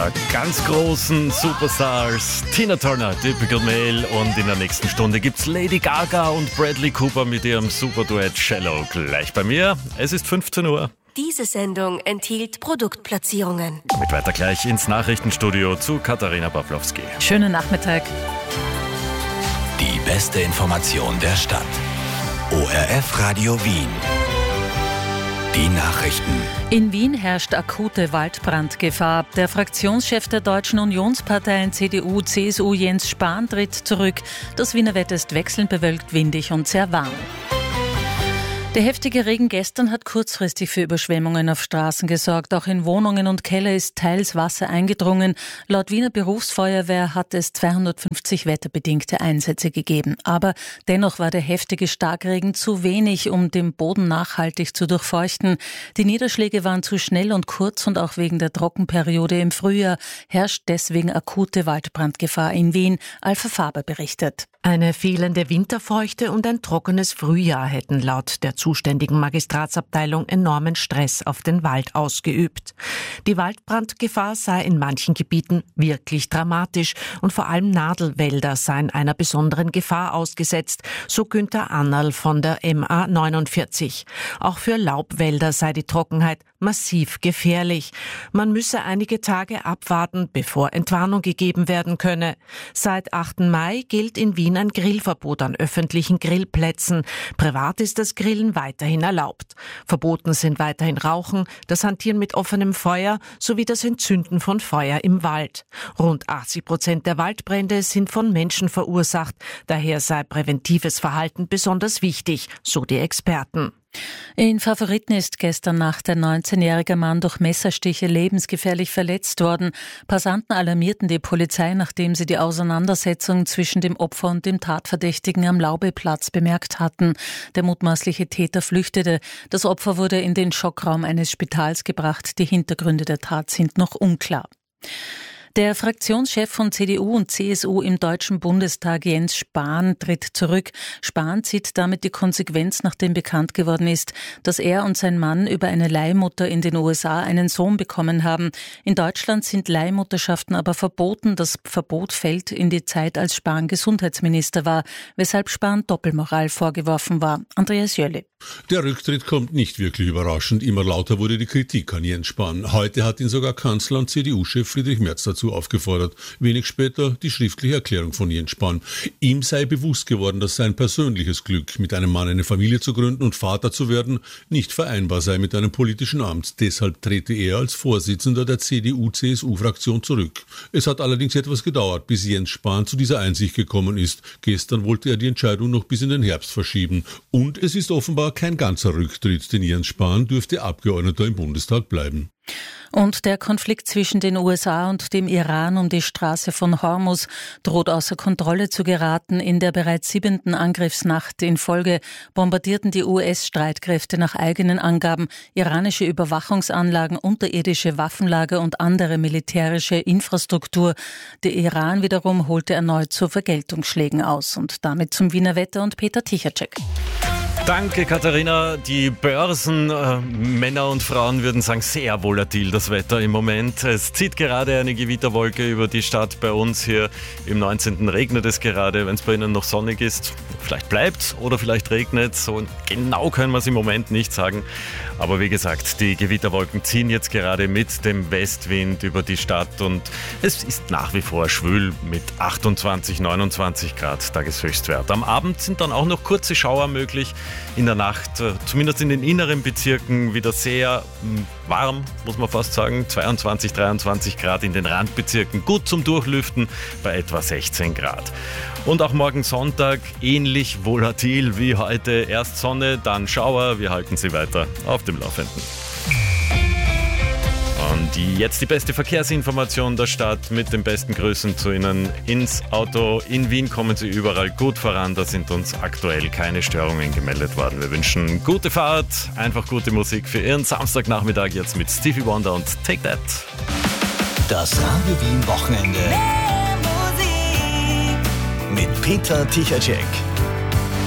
der ganz großen Superstars Tina Turner, Typical Male, und in der nächsten Stunde gibt's Lady Gaga und Bradley Cooper mit ihrem Superduett Shallow gleich bei mir. Es ist 15 Uhr. Diese Sendung enthielt Produktplatzierungen. Mit weiter gleich ins Nachrichtenstudio zu Katharina Pawlowski. Schönen Nachmittag. Die beste Information der Stadt. ORF Radio Wien. Die Nachrichten. In Wien herrscht akute Waldbrandgefahr. Der Fraktionschef der Deutschen Unionsparteien CDU-CSU Jens Spahn tritt zurück. Das Wiener Wetter ist wechselnd bewölkt, windig und sehr warm. Der heftige Regen gestern hat kurzfristig für Überschwemmungen auf Straßen gesorgt. Auch in Wohnungen und Keller ist teils Wasser eingedrungen. Laut Wiener Berufsfeuerwehr hat es 250 wetterbedingte Einsätze gegeben. Aber dennoch war der heftige Starkregen zu wenig, um den Boden nachhaltig zu durchfeuchten. Die Niederschläge waren zu schnell und kurz, und auch wegen der Trockenperiode im Frühjahr herrscht deswegen akute Waldbrandgefahr in Wien. Alpha Faber berichtet. Eine fehlende Winterfeuchte und ein trockenes Frühjahr hätten laut der zuständigen Magistratsabteilung enormen Stress auf den Wald ausgeübt. Die Waldbrandgefahr sei in manchen Gebieten wirklich dramatisch und vor allem Nadelwälder seien einer besonderen Gefahr ausgesetzt, so Günther Annerl von der MA 49. Auch für Laubwälder sei die Trockenheit massiv gefährlich. Man müsse einige Tage abwarten, bevor Entwarnung gegeben werden könne. Seit 8. Mai gilt in Wien ein Grillverbot an öffentlichen Grillplätzen. Privat ist das Grillen weiterhin erlaubt. Verboten sind weiterhin Rauchen, das Hantieren mit offenem Feuer sowie das Entzünden von Feuer im Wald. Rund 80% der Waldbrände sind von Menschen verursacht. Daher sei präventives Verhalten besonders wichtig, so die Experten. In Favoriten ist gestern Nacht ein 19-jähriger Mann durch Messerstiche lebensgefährlich verletzt worden. Passanten alarmierten die Polizei, nachdem sie die Auseinandersetzung zwischen dem Opfer und dem Tatverdächtigen am Laubeplatz bemerkt hatten. Der mutmaßliche Täter flüchtete. Das Opfer wurde in den Schockraum eines Spitals gebracht. Die Hintergründe der Tat sind noch unklar. Der Fraktionschef von CDU und CSU im Deutschen Bundestag, Jens Spahn, tritt zurück. Spahn zieht damit die Konsequenz, nachdem bekannt geworden ist, dass er und sein Mann über eine Leihmutter in den USA einen Sohn bekommen haben. In Deutschland sind Leihmutterschaften aber verboten. Das Verbot fällt in die Zeit, als Spahn Gesundheitsminister war, weshalb Spahn Doppelmoral vorgeworfen war. Andreas Jölle. Der Rücktritt kommt nicht wirklich überraschend. Immer lauter wurde die Kritik an Jens Spahn. Heute hat ihn sogar Kanzler und CDU-Chef Friedrich Merz dazu aufgefordert. Wenig später die schriftliche Erklärung von Jens Spahn. Ihm sei bewusst geworden, dass sein persönliches Glück, mit einem Mann eine Familie zu gründen und Vater zu werden, nicht vereinbar sei mit einem politischen Amt. Deshalb trete er als Vorsitzender der CDU-CSU-Fraktion zurück. Es hat allerdings etwas gedauert, bis Jens Spahn zu dieser Einsicht gekommen ist. Gestern wollte er die Entscheidung noch bis in den Herbst verschieben. Und es ist offenbar kein ganzer Rücktritt, denn Jens Spahn dürfte Abgeordneter im Bundestag bleiben. Und der Konflikt zwischen den USA und dem Iran um die Straße von Hormuz droht außer Kontrolle zu geraten. In der bereits 7. Angriffsnacht in Folge bombardierten die US-Streitkräfte nach eigenen Angaben iranische Überwachungsanlagen, unterirdische Waffenlager und andere militärische Infrastruktur. Der Iran wiederum holte erneut zu Vergeltungsschlägen aus. Und damit zum Wiener Wetter und Peter Tichacek. Danke, Katharina. Die Börsen, Männer und Frauen würden sagen, sehr volatil das Wetter im Moment. Es zieht gerade eine Gewitterwolke über die Stadt. Bei uns hier im 19. regnet es gerade. Wenn es bei Ihnen noch sonnig ist, vielleicht bleibt oder vielleicht regnet. So genau können wir es im Moment nicht sagen. Aber wie gesagt, die Gewitterwolken ziehen jetzt gerade mit dem Westwind über die Stadt und es ist nach wie vor schwül mit 28, 29 Grad Tageshöchstwert. Am Abend sind dann auch noch kurze Schauer möglich. In der Nacht, zumindest in den inneren Bezirken, wieder sehr warm, muss man fast sagen. 22, 23 Grad in den Randbezirken, gut zum Durchlüften bei etwa 16 Grad. Und auch morgen Sonntag ähnlich volatil wie heute. Erst Sonne, dann Schauer. Wir halten Sie weiter auf dem Laufenden. Und jetzt die beste Verkehrsinformation der Stadt mit den besten Grüßen zu Ihnen ins Auto. In Wien kommen Sie überall gut voran, da sind uns aktuell keine Störungen gemeldet worden. Wir wünschen gute Fahrt, einfach gute Musik für Ihren Samstagnachmittag jetzt mit Stevie Wonder und Take That. Das Radio Wien Wochenende mit Peter Tichacek.